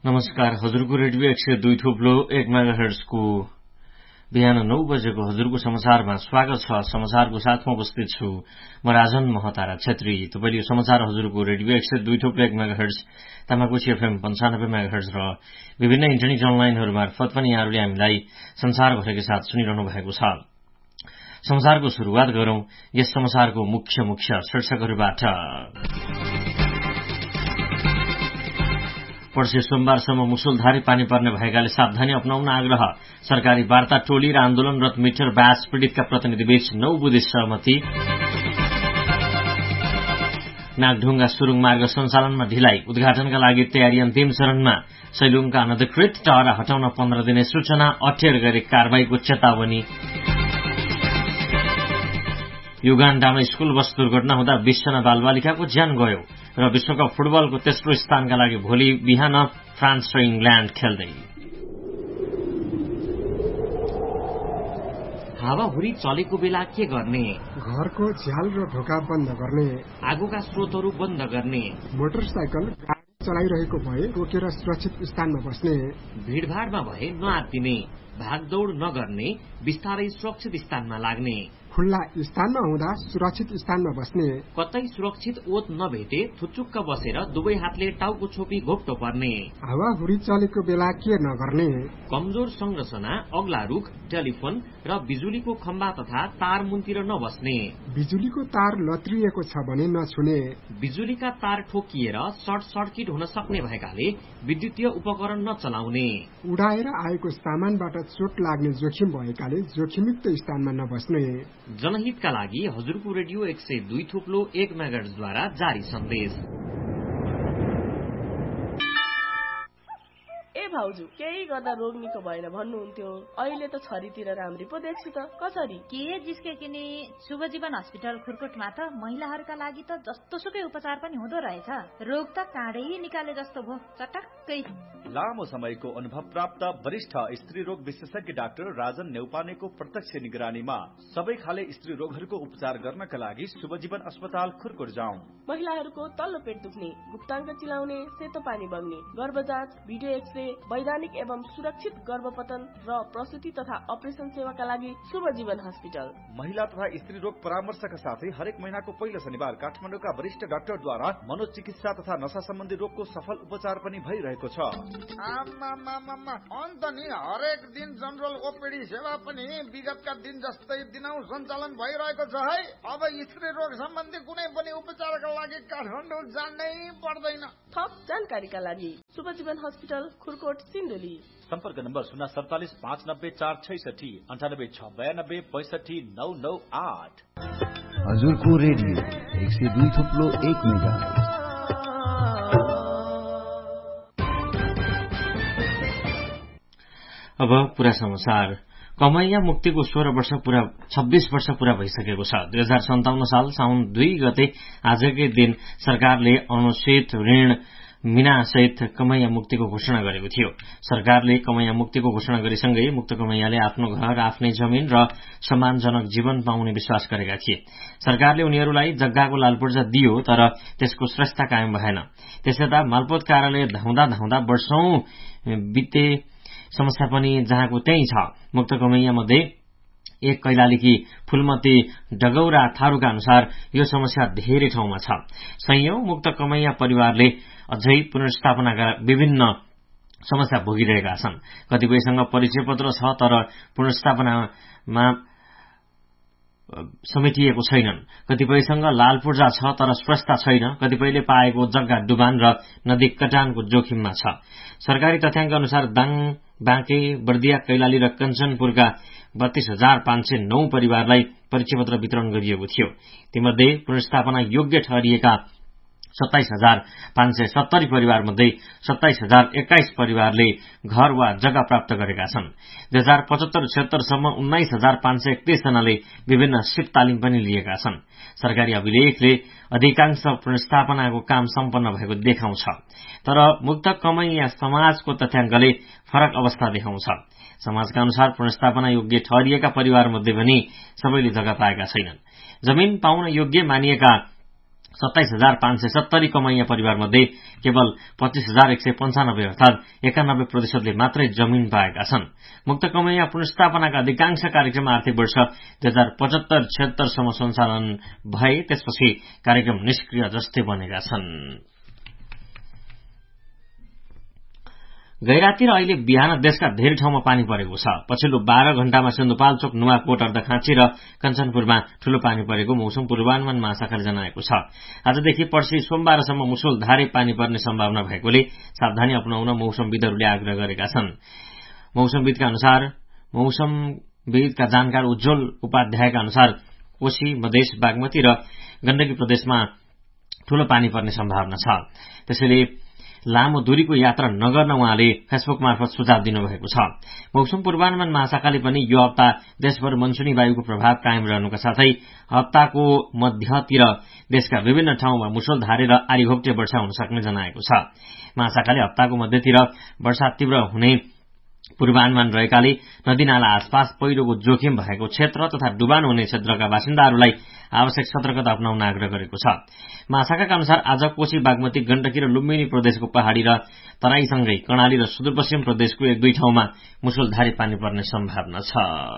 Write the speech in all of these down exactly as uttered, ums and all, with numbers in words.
नमस्कार। हजुरको रेडियो एक सय दुई थोप्लो एक मेगाहर्ट्जको बिहान नौ बजेको हजुरको समाचारमा स्वागत छ। समाचारको साथमा उपस्थित छु म राजन महतारा छेत्री। तपाईले यो समाचार हजुरको रेडियो एक सय दुई थोप्लो एक मेगाहर्ट्ज तामाकोशी एफएम पन्चानब्बे मेगाहर्ट्ज र विभिन्न इन्टरनेट अनलाइनहरू मार्फत पनि यहाँहरूले हामीलाई संसारभरकै साथ सुनिरहनु भएको छ। समाचारको शुरूआत गरौं यस समाचारको मुख्य मुख्य शीर्षकहरूबाट। पर्सि सोमबारसम्म मुसलधारी पानी पर्ने भएकाले सावधानी अपनाउन आग्रह। सरकारी वार्ता टोली र आन्दोलनरत मिटर ब्यास पीड़ितका प्रतिनिधिबीच नौ बुधे सहमति। नागढुङ्गा सुरुङ मार्ग सञ्चालनमा ढिलाइ, उद्घाटनका लागि तयारी अन्तिम चरणमा। सैलुङका अनधिकृत टहरा हटाउन पन्ध्र दिने सूचना, अठेर गरे कारबाहीको चेतावनी। युगाण्डामा स्कूल बस दुर्घटना हुँदा बीस जना बालबालिकाको ज्यान गयो र विश्वकप फुटबलको तेस्रो स्थानका लागि भोलि बिहान फ्रान्स र इङ्ल्याण्ड खेल्दै। हावाहुरी चलेको बेला के गर्ने? घरको झ्याल र ढोका बन्द गर्ने, आगोका स्रोतहरू बन्द गर्ने, मोटरसाइकल गाडी चलाइरहेको भए रोकेर सुरक्षित स्थानमा बस्ने, भीड़भाड़मा भए नआत्तिने, भागदौड़ नगर्ने, बिस्तारै सुरक्षित स्थानमा लाग्ने, खुल्ला स्थानमा हुँदा सुरक्षित स्थानमा बस्ने, कतै सुरक्षित ओत नभेटे थुचुक्क बसेर दुवै हातले टाउको छोपी घोप्टो पर्ने, हावाहुरी चलेको बेला के नगर्ने, कमजोर संरचना, अग्ला रुख, टेलिफोन र बिजुलीको खम्बा तथा तार मुन्तिर नबस्ने, बिजुलीको तार लत्रिएको छ भने नछुने, बिजुलीका तार ठोकिएर सर्ट सर्किट हुन सक्ने भएकाले विद्युतीय उपकरण नचलाउने, उडाएर आएको सामानबाट चोट लाग्ने जोखिम भएकाले जोखिमयुक्त स्थानमा नबस्ने। जनहितका लागि हजुरको रेडियो एक सय दुई थोप्लो एक मेगाहर्ट्जद्वारा जारी सन्देश। ए भाउजू, केही गर्दा रोग निको भएन भन्नुहुन्थ्यो, अहिले त छरीतिर राम्री पो देख्छु त। कसरी के जिस्के किनी शुभ जीवन हस्पिटल खुरकोटमा त महिलाहरूका लागि त जस्तो सुकै उपचार पनि हुँदो रहेछ। रोग त काँडै निकाले जस्तो भो, चटक्कै। लामो समयको अनुभव प्राप्त वरिष्ठ स्त्री रोग विशेषज्ञ डाक्टर राजन नेउपानेको प्रत्यक्ष निगरानीमा सबै खाले स्त्री रोगहरूको उपचार गर्नका लागि शुभ जीवन अस्पताल खुरकोट जाउँ। महिलाहरूको तल्लो पेट दुख्ने, गुप्ताङ्ग चिलाउने, सेतो पानी बग्ने, गर्भजाँच, भिडियो एक्सरे, वैधानिक एवं सुरक्षित गर्भपतन र प्रसुति तथा अपरेसन सेवाका लागि शुभ जीवन हस्पिटल। महिला तथा स्त्री रोग परामर्शका साथै हरेक महिनाको पहिलो शनिबार काठमाडौँका वरिष्ठ डाक्टरद्वारा मनोचिकित्सा तथा नशा सम्बन्धी रोगको सफल उपचार पनि भइरहेको छ। अन्त नि हरेक दिन जनरल ओपीडी सेवा पनि विगतका दिन जस्तै दिनौ सञ्चालन भइरहेको छ है। अब स्त्री रोग सम्बन्धी कुनै पनि उपचारका लागि काठमाडौँ जानै पर्दैन। थप जानकारीका लागि शुभ जीवन हस्पिटल खुरकोट सिन्धुली। सम्पर्क नम्बर शून्य सडतालिस पाँच नब्बे चार छैसठी अन्ठानब्बे छ बयानब्बे पैसठी नौ नौ आठ। हजुरको रेडियो एक सय दुई थुप्लो एक मेगा। अब पूरा समाचार। कमैया मुक्तिको सोह्र वर्ष पूरा छब्बीस वर्ष पूरा भइसकेको छ। दुई हजार सन्ताउन्न साल साउन दुई गते आजकै दिन सरकारले अनुचित ऋण मिनासहित कमैया मुक्तिको घोषणा गरेको थियो। सरकारले कमैया मुक्तिको घोषणा गरेसँगै मुक्त कमैयाले आफ्नो घर, आफ्नै जमिन र सम्मानजनक जीवन पाउने विश्वास गरेका थिए। सरकारले उनीहरूलाई जग्गाको लालपूर्जा दियो, तर त्यसको श्रेष्ठता कायम भएन। त्यसयता मालपोत कार्यालय धाउँदा धाउँदा वर्षौं बिते, समस्या पनि जहाँको त्यही छ। मुक्त कमैया मध्ये एक कैलालीकी फूलमती डगौरा थारूका अनुसार यो समस्या धेरै ठाउँमा छ। सयौं मुक्त कमैया परिवारले अझै पुनर्स्थापनाका विभिन्न समस्या भोगिरहेका छन्। कतिपयसँग परिचय पत्र छ, तर पुनर्स्थापनामा समेटिएको छैनन्। कतिपयसँग लाल पूर्जा छ, तर स्पष्टता छैन। कतिपयले पाएको जग्गा डुबान र नदी कटानको जोखिममा छ। सरकारी तथ्याङ्क अनुसार दाङ, बाँके, बर्दिया, कैलाली र कञ्चनपुरका बत्तीस हजार पाँच सय नौ परिवारलाई परिचय पत्र वितरण गरिएको थियो। तीमध्ये पुनर्स्थापना योग्य ठहरिएका सत्ताइस हजार पाँच सय सत्तरी परिवार मध्ये सत्ताइस हजार एक्काइस परिवारले घर वा जग्गा प्राप्त गरेका छन्। दुई हजार पचहत्तर छिहत्तरसम्म उन्नाइस हजार पाँच सय एकतीस जनाले विभिन्न सिप तालिम पनि लिएका छन्। सरकारी अभिलेखले अधिकांश पुनर्स्थापनाको काम सम्पन्न भएको देखाउँछ, तर मुक्त कमैया समाजको तथ्याङ्कले फरक अवस्था देखाउँछ। समाजका अनुसार पुनर्स्थापना योग्य ठहरिएका परिवार मध्ये पनि सबैले जग्गा पाएका छैनन्। जमिन पाउन योग्य मानिएका सत्ताइस हजार पाँच सय सत्तरी कमैया परिवारमध्ये केवल पच्चीस हजार एक सय पञ्चानब्बे अर्थात एकानब्बे प्रतिशतले मात्रै जमिन पाएका छन्। मुक्त कमैया पुनर्स्थापनाका अधिकांश कार्यक्रम आर्थिक वर्ष दुई हजार पचहत्तर छिहत्तरसम्म सञ्चालन भए त्यसपछि कार्यक्रम निष्क्रिय जस्तै बनेका छन्। गैराती र अहिले बिहान देशका धेरै ठाउँमा पानी परेको छ। पछिल्लो बाह्र घण्टामा सिन्धुपाल्चोक, नुवाकोट, अर्धखाँची र कञ्चनपुरमा ठूलो पानी परेको मौसम पूर्वानुमान महाशाखाले जनाएको छ। आजदेखि पर्सि सोमबारसम्म मुसलधारे पानी पर्ने सम्भावना भएकोले सावधानी अपनाउन मौसमविदहरूले आग्रह गरेका छन्। मौसमविदका अनुसार मौसमविदका जानकार उज्जवल उपाध्यायका अनुसार कोशी, मधेस, बागमती र गण्डकी प्रदेशमा ठूलो पानी पर्ने सम्भावना छ। त्यसैले लामो दूरीको यात्रा नगर्न उहाँले फेसबुक मार्फत सुझाव दिनुभएको छ। मौसम पूर्वानुमान महाशाखाले पनि यो हप्ता देशभर मनसुनी वायुको प्रभाव कायम रहनुका साथै हप्ताको मध्यतिर देशका विभिन्न ठाउँमा मुसलधारे र आरीघोप्टे वर्षा हुन सक्ने जनाएको छ। महाशाखाले हप्ताको मध्यतिर वर्षा तीव्र हुने पूर्वानुमान रहेकाले नदीनाला आसपास पहिरोको जोखिम भएको क्षेत्र तथा डुबान हुने क्षेत्रका बासिन्दाहरूलाई आवश्यक सतर्कता अपनाउन आग्रह गरेको छ। महाशाखाका अनुसार आज कोशी, बागमती, गण्डकी र लुम्बिनी प्रदेशको पहाड़ी र तराईसँगै कर्णाली र सुदूरपश्चिम प्रदेशको एक दुई ठाउँमा मुसलधारे पानी पर्ने सम्भावना छ।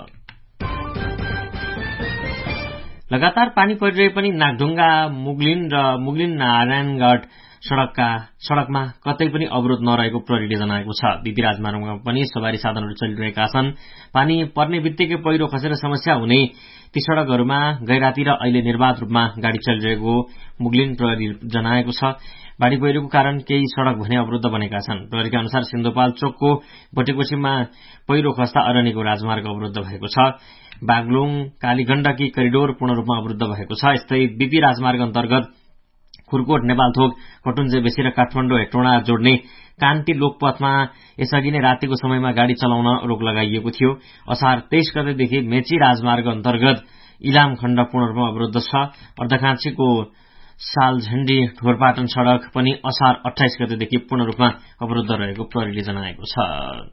लगातार पानी परिरहे पनि नागढुङ्गा, मुगलिन र मुगलिन नारायणगढ सड़कका सड़कमा कतै पनि अवरोध नरहेको प्रहरीले जनाएको छ। बीपी राजमार्गमा पनि सवारी साधनहरू चलिरहेका छन्। पानी पर्ने बित्तिकै पहिरो खसेर समस्या हुने ती सड़कहरूमा गैराती र अहिले निर्वाध रूपमा गाड़ी चलिरहेको मुगलिन प्रहरी जनाएको छ। बाढ़ी पहिरोको कारण केही सड़क भने अवरुद्ध बनेका छन्। प्रहरीका अनुसार सिन्धुपाल्चोकको भोटेकोशीमा पहिरो खस्दा अरनिको राजमार्ग अवरुद्ध भएको छ। बागलुङ कालीगण्डकी करिडोर पूर्ण रूपमा अवरुद्ध भएको छ। यस्तै बीपी राजमार्ग अन्तर्गत खुरकोट, नेपालथोक, कटुन्जे बेसी र काठमाडौँ हेटौँडा जोड्ने कान्ति लोकपथमा यसअघि नै रातिको समयमा गाड़ी चलाउन रोक लगाइएको थियो। असार तेइस गतेदेखि मेची राजमार्ग अन्तर्गत इलाम खण्ड पूर्ण रूपमा अवरुद्ध छ। अर्धखाँचीको सालझण्डी ढोरपाटन सड़क पनि असार अठाइस गतेदेखि पूर्ण रूपमा अवरुद्ध रहेको प्रहरीले जनाएको छ।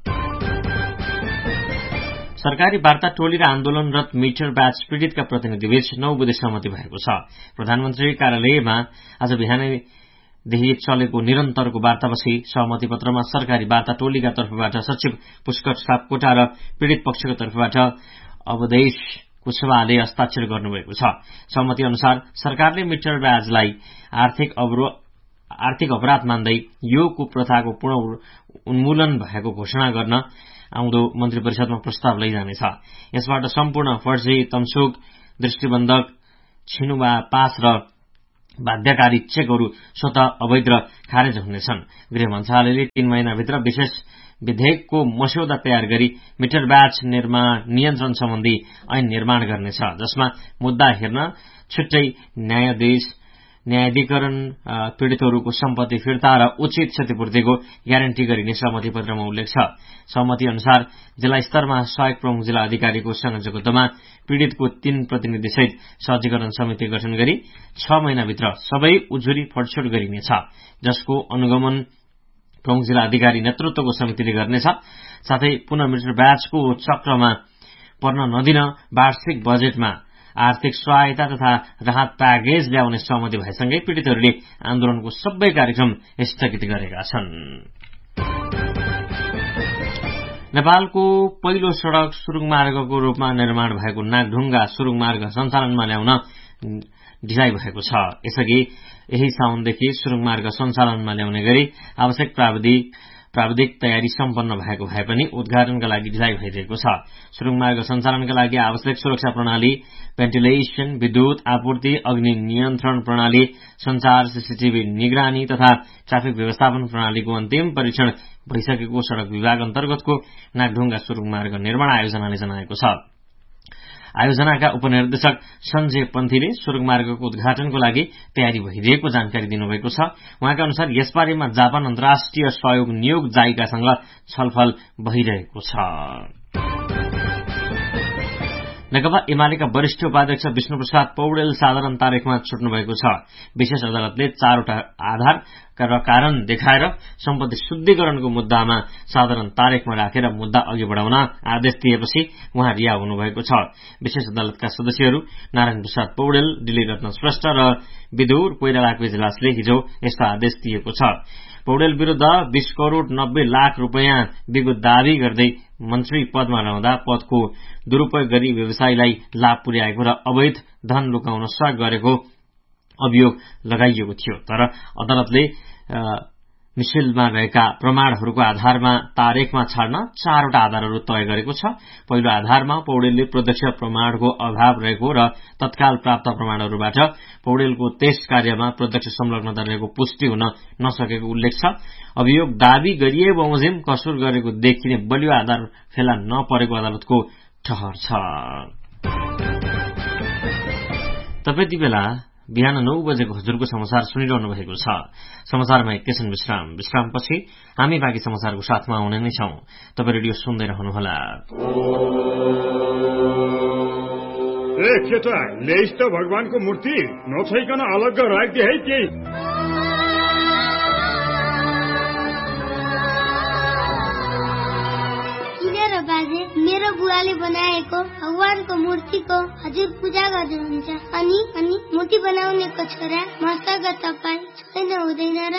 सरकारी वार्ता टोली र आन्दोलनरत मिटर ब्याच पीड़ितका प्रतिनिधिबीच नौ बुधे सहमति भएको छ। प्रधानमन्त्री कार्यालयमा आज बिहानैदेखि चलेको निरन्तरको वार्तापछि सहमति पत्रमा सरकारी वार्ता टोलीका तर्फबाट सचिव पुष्कर सापकोटा र पीड़ित पक्षको तर्फबाट अवधेश कुशवाहाले हस्ताक्षर गर्नुभएको छ। सहमति अनुसार सरकारले मिटर ब्याजलाई आर्थिक आर्थिक अपराध मान्दै यो कुप्रथाको पूर्ण उन्मूलन भएको घोषणा गर्न आउँदो मन्त्री परिषदमा प्रस्ताव लैजानेछ। यसबाट सम्पूर्ण फर्जी, तमसुक, दृष्टिबन्धक, छिनुवा पास र बाध्यकारी चेकहरू स्वतः अवैध र खारेज हुनेछन्। गृह मन्त्रालयले तीन महिनाभित्र विशेष विधेयकको मस्यौदा तयार गरी मिटर ब्याज निर्माण नियन्त्रण सम्बन्धी ऐन निर्माण गर्नेछ, जसमा मुद्दा हेर्न छुट्टै न्यायाधीश, न्यायाधिकरण, पीड़ितहरूको सम्पत्ति फिर्ता र उचित क्षतिपूर्तिको ग्यारेन्टी गरिने सहमति पत्रमा उल्लेख छ। सहमति अनुसार जिल्ला स्तरमा सहायक प्रमुख जिल्ला अधिकारीको संयोजकत्वमा पीड़ितको तीन प्रतिनिधिसहित सहजीकरण समिति गठन गरी छ महिनाभित्र सबै उजुरी फडछोड गरिनेछ, जसको अनुगमन प्रमुख जिल्ला अधिकारी नेतृत्वको समितिले गर्नेछ। साथै पुनः मिटर ब्याजको चक्रमा पर्न नदिन वार्षिक बजेटमा आर्थिक सहायता तथा राहत प्याकेज ल्याउने सहमति भएसँगै पीड़ितहरूले आन्दोलनको सबै कार्यक्रम स्थगित गरेका छन्। नेपालको पहिलो सड़क सुरुङमार्गको रूपमा निर्माण भएको नागढुङ्गा सुरुङमार्ग सञ्चालनमा ल्याउन ढिलाइ भएको छ। यसअघि यही साउनदेखि सुरुङमार्ग सञ्चालनमा ल्याउने गरी आवश्यक प्राविधिक प्राविधिक तयारी सम्पन्न भएको भए पनि उद्घाटनका लागि ढिलाइ भइरहेको छ। सुरुङमार्ग सञ्चालनका लागि आवश्यक सुरक्षा प्रणाली, भेन्टिलेसन, विद्युत आपूर्ति, अग्नि नियन्त्रण प्रणाली, संचार, सीसीटीभी निगरानी तथा ट्राफिक व्यवस्थापन प्रणालीको अन्तिम परीक्षण भइसकेको सड़क विभाग अन्तर्गतको नागढुङ्गा सुरुङमार्ग निर्माण आयोजनाले जनाएको छ। आयोजनाका उपनिर्देशक सञ्जय पन्थीले सुरुङमार्गको उद्घाटनको लागि तयारी भइरहेको जानकारी दिनुभएको छ। उहाँका अनुसार यसबारेमा जापान अन्तर्राष्ट्रिय सहयोग नियोग जाइकासँग छलफल भइरहेको छ। नेकपा एमालेका वरिष्ठ उपाध्यक्ष विष्णुप्रसाद पौडेल साधारण तारिखमा छुट्नु भएको छ। विशेष अदालतले चारवटा आधार र कारण देखाएर सम्पत्ति शुद्धिकरणको मुद्दामा साधारण तारिखमा राखेर मुद्दा अघि बढाउन आदेश दिएपछि उहाँ रिहा हुनुभएको छ। विशेष अदालतका सदस्यहरू नारायण प्रसाद पौडेल, दिलीप रत्न श्रेष्ठ र विदुर कोइरालाको इजलासले हिजो यस्तो आदेश दिएको छ। पौडेल विरूद्ध बीस करोड़ नब्बे लाख रूपियाँ बिगो दावी गर्दै मन्त्री पदमा रहँदा पदको दुरूपयोग गरी व्यवसायीलाई लाभ पुर्याएको र अवैध धन लुकाउन सहयोग गरेको अभियोग लगाइएको थियो। तर अदालतले मिसेलमा रहेका प्रमाणहरूको आधारमा तारिखमा छाड्न चारवटा आधारहरू तय गरेको छ। पहिलो आधारमा पौडेलले प्रत्यक्ष प्रमाणको अभाव रहेको र तत्काल प्राप्त प्रमाणहरूबाट पौडेलको त्यस कार्यमा प्रत्यक्ष संलग्नता रहेको पुष्टि हुन नसकेको उल्लेख छ। अभियोग दावी गरिए बमोजिम कसुर गरेको देखिने बलियो आधार फेला नपरेको अदालतको ठहर छ। तपाईँ बेला बिहान नौ बजेको हजुरको समाचार सुनिरहनु भएको छ। समाचारमा एकैछिन विश्राम विश्रामपछि हामी बाँकी समाचारको साथमा आउने नै छौं। तपाईँ रेडियो सुन्दै रहनुहोला। ए केटा, ल्याइस् त भगवानको मूर्ति नछैकन अलग्ग राख्दे है केही। बाजे मेरो बुवाले बनाएको भगवानको मूर्तिको हजुर पूजा गर्नुहुन्छ अनि अनि मूर्ति बनाउनेको छोरा मसँग तपाईँ छैन हुँदैन र?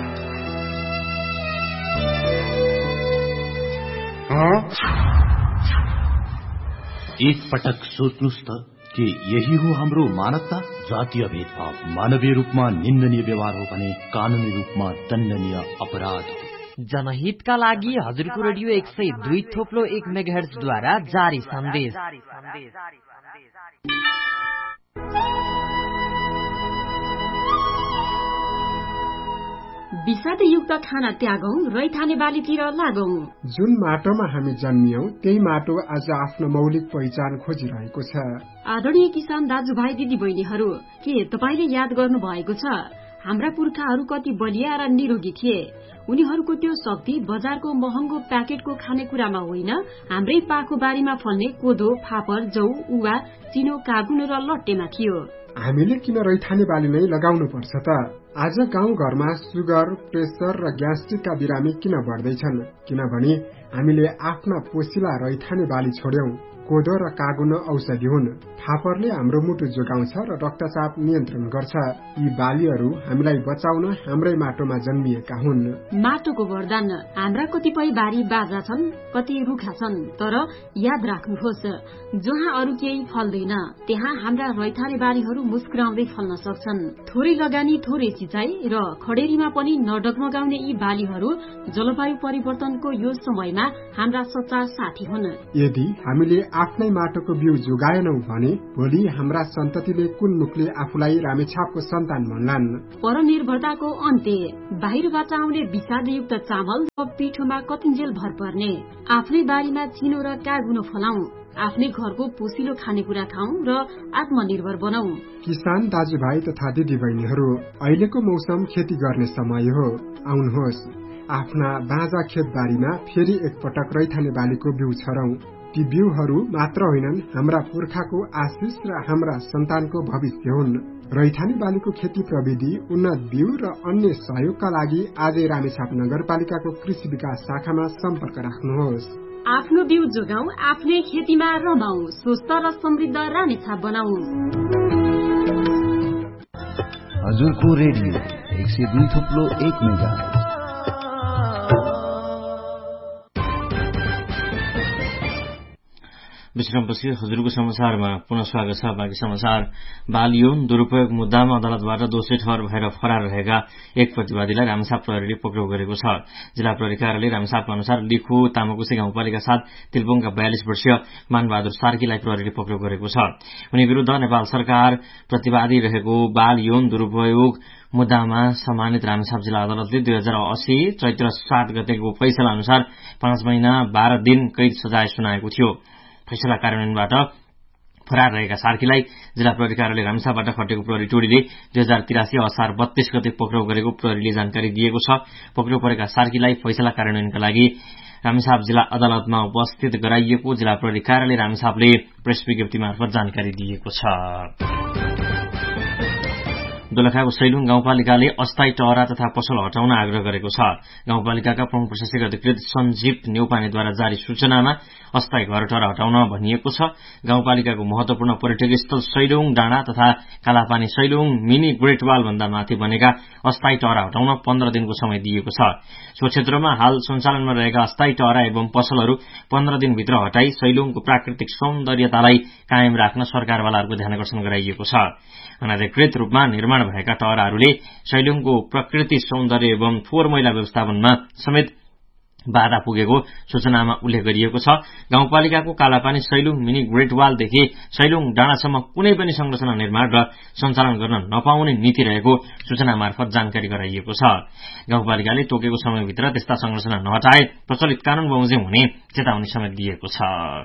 एक पटक सोच्नुस् त कि यही हो हाम्रो मानवता। जातीय भेदभाव मानवीय रूपमा निन्दनीय व्यवहार हो भने कानूनी रूपमा दण्डनीय अपराध हो। जनहितका लागि हजुरको रेडियो एक सय दुई थोप्लो एक मेगाहर्जद्वारा जारी सन्देश। विषादयुक्त खाना त्यागौं, रैथाने बालीतिर लागौं। जुन माटोमा हामी जन्मियौं त्यही माटो आज आफ्नो मौलिक पहिचान खोजिरहेको छ। आदरणीय किसान दाजुभाइ दिदी बहिनीहरू, के तपाईले याद गर्नु भएको छ हाम्रा पुर्खाहरू कति बलिया र निरोगी थिए? उनीहरूको त्यो शक्ति बजारको महँगो प्याकेटको खानेकुरामा होइन, हाम्रै पाको बारीमा फल्ने कोदो, फापर, जौ, उवा, चिनो, कागुन र लट्टेमा थियो। हामीले किन रैथाने बाली नै लगाउनु पर्छ त? आज गाउँ घरमा सुगर, प्रेसर र ग्यास्ट्रिकका बिरामी किन बढ्दैछन्? किनभने हामीले आफ्ना पोसिला रैथाने बाली छोड्यौं। कोदो र कागुन औषधि हुन्। फापरले हाम्रो मुटु जोगाउँछ र रक्तचाप नियन्त्रण गर्छ। यी बालीहरू हामीलाई बचाउन हाम्रै माटोमा जन्मिएका हुन्। माटोको वरदान। हाम्रा कतिपय बारी बाजा छन्, कति रुखा छन्, तर याद राख्नुहोस्, जहाँ अरू केही फल्दैन त्यहाँ हाम्रा रैथाने बारीहरू मुस्कुराउँदै फल्न सक्छन्। थोरै लगानी, थोरै सिंचाइ र खडेरीमा पनि नडगमगाउने यी बालीहरू जलवायु परिवर्तनको यो समयमा हाम्रा सच्चा साथी हुन्। यदि हामीले आफ्नै माटोको बिउ जोगाएनौ भने भोलि हाम्रा सन्ततिले कुन मुखले आफूलाई रामेछापको सन्तान भन्लान्? परनिर्भरताको अन्त्य। बाहिरबाट आउने विषादयुक्त चामल र पिठोमा कतिन्जेल भर पर्ने। आफ्नै बारीमा चिनो र कागुनो फलाउँ, आफ्नै घरको पोसिलो खानेकुरा खाउँ र आत्मनिर्भर बनाऊ। किसान दाजुभाइ तथा दिदी बहिनीहरू, अहिलेको मौसम खेती गर्ने समय हो। आउनुहोस्, आफ्ना बाँझा खेतबारीमा फेरि एकपटक रैथाने बालीको बिउ छरौं। ती बिउहरू मात्र होइनन्, हाम्रा पुर्खाको आशिष र हाम्रा सन्तानको भविष्य हुन्। रैथाने बालीको खेती प्रविधि, उन्नत बिउ र अन्य सहयोगका लागि आजै रामेछाप नगरपालिकाको कृषि विकास शाखामा सम्पर्क राख्नुहोस्। आफ्नो बिउ जोगाऊ, आफ्नै खेतीमा रमाऊ, स्वस्थ र समृद्ध रामेछाप बनाऊ। हजुरको रेडियो एक सय दुई थुप्लो एक मेगाहर्ज। विश्रामपछि हजुरको समाचारमा पुनः स्वागत छ। बाँकी समाचार। बाल यौन दुरूपयोग मुद्दामा अदालतबाट दोषी ठहर भएर फरार रहेका एक प्रतिवादीलाई रामेछाप प्रहरीले पक्राउ गरेको छ। जिल्ला प्रहरी कार्यालय रामेछापका अनुसार लिखु तामाकुसी गाउँपालिका साथ तिलपोङका बयालिस वर्षीय मानबहादुर सार्कीलाई प्रहरीले पक्राउ गरेको छ। उनी विरूद्ध नेपाल सरकार प्रतिवादी रहेको बाल यौन दुरूपयोग मुद्दामा सम्मानित रामेछाप जिल्ला अदालतले दुई हजार अस्सी चैत्र सात गतेको फैसला अनुसार पाँच महिना बाह्र दिन कैद सजाय सुनाएको थियो। फैसला कार्यान्वयनबाट फरार रहेका सार्कीलाई जिल्ला प्रहरी कार्यालय रामेछापबाट खटेको प्रहरी टोलीले दुई हजार तिरासी असार बत्तीस गते पक्राउ गरेको प्रहरीले जानकारी दिएको छ। पक्राउ परेका सार्कीलाई फैसला कार्यान्वयनका लागि रामेछाप जिल्ला अदालतमा उपस्थित गराइएको जिल्ला प्रहरी कार्यालय रामेछापले प्रेस विज्ञप्ति मार्फत जानकारी दिएको छ। दोलखाको सैलुङ गाउँपालिकाले अस्थायी टहरा तथा पसल हटाउन आग्रह गरेको छ। गाउँपालिकाका प्रमुख प्रशासकीय अधिकृत सञ्जीव न्यौपानेद्वारा जारी सूचनामा अस्थायी घर टहरा हटाउन भनिएको छ। गाउँपालिकाको महत्वपूर्ण पर्यटकीय स्थल सैलुङ डाँडा तथा Kalapani Sailung mini great wall भन्दा माथि बनेका अस्थायी टहरा हटाउन पन्ध्र दिनको समय दिएको छ। सो क्षेत्रमा हाल सञ्चालनमा रहेका अस्थायी टहरा एवं पसलहरू पन्ध्र दिनभित्र हटाई सैलुङको प्राकृतिक सौन्दर्यतालाई कायम राख्न सरकारवालाहरूको ध्यानकर्षण गराइएको छ। अनाधिकृत रूपमा निर्माण भएका टहराहरूले सैलुङको प्रकृति सौन्दर्य एवं फोहोर मैला व्यवस्थापनमा समेत बाधा पुगेको सूचनामा उल्लेख गरिएको छ। गाउँपालिकाको कालापानी सैलुङ मिनी ग्रेट वालदेखि सैलुङ डाँडासम्म कुनै पनि संरचना निर्माण र सञ्चालन गर्न नपाउने नीति रहेको सूचना मार्फत जानकारी गराइएको छ। गाउँपालिकाले तोकेको समयभित्र त्यस्ता संरचना नहटाए प्रचलित कानून बमोजिम हुने चेतावनी समेत दिएको छ।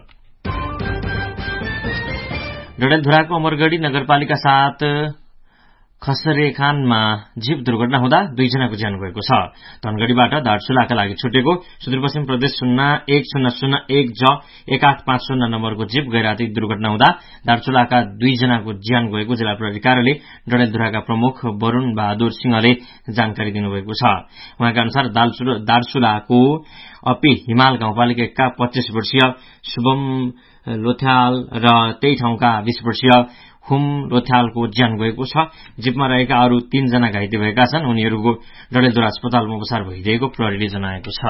डडेलधुराको अमरगढी नगरपालिका साथ खसरेखानमा जीप दुर्घटना हुँदा दुईजनाको ज्यान गएको छ। धनगढ़ीबाट दार्चुलाका लागि छुटेको सुदूरपश्चिम प्रदेश शून्य एक शून्य शून्य एक ज एक आठ पाँच शून्य नम्बरको जीप गैराती दुर्घटना हुँदा दार्चुलाका दुईजनाको ज्यान गएको जिल्ला प्रहरी कार्यालय डडेलधुराका प्रमुख वरूण बहादुर सिंहले जानकारी दिनुभएको छ। उहाँका अनुसार दार्चुलाको अपी हिमाल गाउँपालिकाका पच्चीस वर्षीय शुभम लोथ्याल र त्यही ठाउँका बीस वर्षीय हुम लोथ्यालको ज्यान गएको छ। जीपमा रहेका अरू तीनजना घाइते भएका छन्। उनीहरूको डडेलधुरा अस्पतालमा उपचार भइरहेको प्रहरीले जनाएको छ।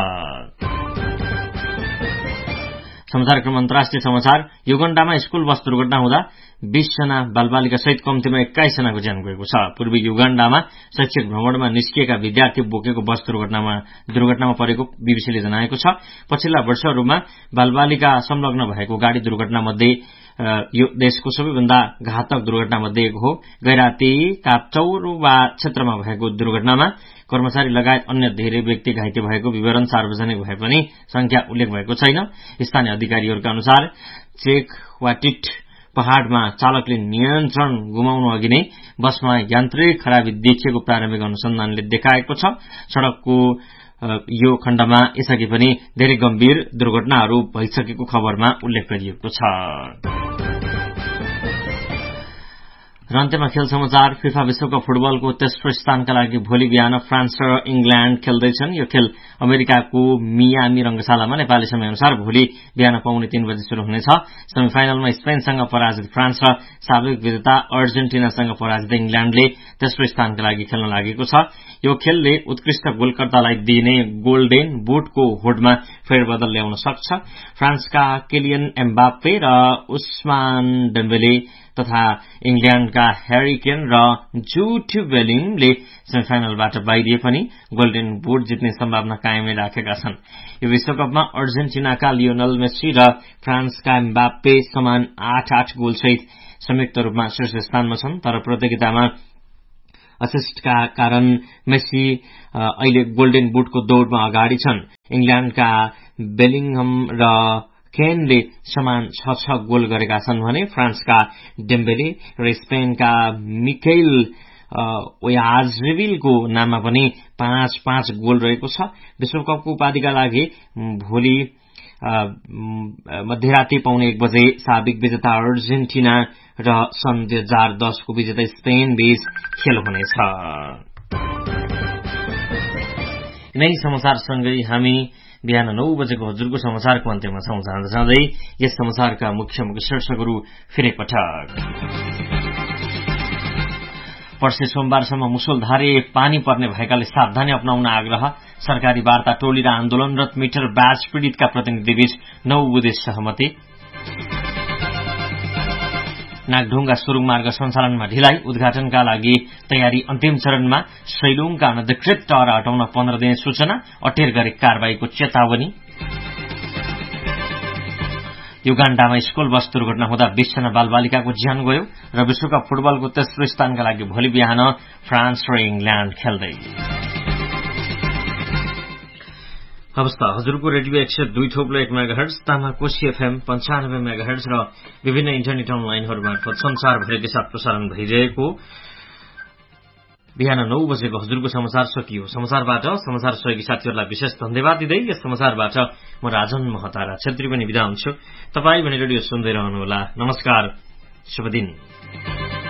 समाचार क्रम अन्तर्राष्ट्रिय समाचार। युगण्डामा स्कूल बस दुर्घटना हुँदा बीस जना बालबालिका सहित कम्तीमा एक्काइस जनाको ज्यान गएको छ। पूर्वी युगण्डामा शैक्षिक भ्रमणमा निस्किएका विद्यार्थी बोकेको बस दुर्घटनामा दुर्घटनामा परेको बीबीसीले जनाएको छ। पछिल्ला वर्षहरूमा बालबालिका संलग्न भएको गाड़ी दुर्घटना मध्ये यो देशको सबैभन्दा घातक दुर्घटना मध्ये एक हो। गैराती कापचौरवा क्षेत्रमा भएको दुर्घटनामा कर्मचारी लगायत अन्य धेरै व्यक्ति घाइते भएको विवरण सार्वजनिक भए पनि संख्या उल्लेख भएको छैन। स्थानीय अधिकारीहरूका अनुसार चेकवाटिट पहाड़मा चालकले नियन्त्रण गुमाउनु अघि नै बसमा यान्त्रिक खराबी देखिएको प्रारम्भिक अनुसन्धानले देखाएको छ। सड़कको यो खण्डमा यसअघि पनि धेरै गम्भीर दुर्घटनाहरू भइसकेको खबरमा उल्लेख गरिएको छ। र अन्त्यमा खेल समाचार। फिफा विश्वकप फुटबलको तेस्रो स्थानका लागि भोलि बिहान फ्रान्स र इंग्ल्याण्ड खेल्दैछन्। यो खेल अमेरिकाको मियामी रंगशालामा नेपाली समय अनुसार भोलि बिहान पाउने तीन बजे शुरू हुनेछ। सेमिफाइनलमा स्पेनसँग पराजित फ्रान्स र साबिक विजेता अर्जेन्टिनासँग पराजित इंग्ल्याण्डले तेस्रो स्थानका लागि खेल्न लागेको छ। यो खेलले उत्कृष्ट गोलकर्तालाई दिइने गोल्डेन बुटको होडमा फेरबदल ल्याउन सक्छ। फ्रान्सका केलियन एम्बाप्पे र उस्मान डेम्बेले तथा इंग्ल्याण्डका ह्यारी केन र जुड बेलिङले सेमिफाइनलबाट बाहिरिए पनि गोल्डेन बुट जित्ने सम्भावना कायमै राखेका छन्। यो विश्वकपमा अर्जेन्टिनाका लियोनल मेसी र फ्रान्सका एम्बाप्पे समान आठ आठ गोलसहित संयुक्त रूपमा शीर्ष स्थानमा छन्। तर प्रतियोगितामा असिस्टका कारण मेसी अहिले गोल्डेन बुटको दौड़मा अगाडि छन्। इंग्ल्याण्डका बेलिङहम र केनले समान छ छ गोल गरेका छन् भने फ्रान्सका डेम्बेले र स्पेनका मिकेल ओयाजरेबिलको नाममा पनि पाँच पाँच गोल रहेको छ। विश्वकपको उपाधिका लागि भोलि मध्यराती पाउने एक बजे साबिक विजेता अर्जेन्टिना र सन् दुई हजार दसको विजेता स्पेन बीच खेल हुनेछ। यिनै समाचारसँगै हामी बिहान नौ बजेको हजुरको समाचारको अन्त्यमा छौं। जाँदा जाँदै यस समाचारका मुख्य मुख्य शीर्षकहरू फेरि पटक। पर्सि सोमबारसम्म मुसलधारे पानी पर्ने भएकाले सावधानी अपनाउन आग्रह। सरकारी वार्ता टोली र आन्दोलनरत मिटर ब्याज पीड़ितका प्रतिनिधिबीच नौ बुधे सहमति। नागढुङ्गा सुरुङ मार्ग सञ्चालनमा ढिलाइ, उद्घाटनका लागि तयारी अन्तिम चरणमा। सैलुङका अनधिकृत टहरा हटाउन पन्ध्र दिने सूचना, अटेर गरे कारबाहीको चेतावनी। युगाण्डामा स्कूल बस दुर्घटना हुँदा बीस जना बालबालिकाको ज्यान गयो। र विश्वकप फुटबलको तेस्रो स्थानका लागि भोलि बिहान फ्रान्स र इंग्ल्याण्ड खेल्दै। हवस् त हजुरको रेडियो एक सय दुई थोप्लो एक मेगाहर्ज तामाकोशी एफएम पञ्चानब्बे मेगाहर्ज र विभिन्न इन्टरनेट अनलाइनहरू मार्फत संसारभरिकै साथ प्रसारण भइरहेको बिहान नौ बजेको हजुरको समाचार सकियो। समाचारबाट समाचार सहयोगी साथीहरूलाई विशेष धन्यवाद दिँदै यस समाचारबाट म राजन महतारा छेत्री पनि बिदा हुन्छु। तपाईँ भने रेडियो सुन्दै रहनुहोला। नमस्कार, शुभ दिन।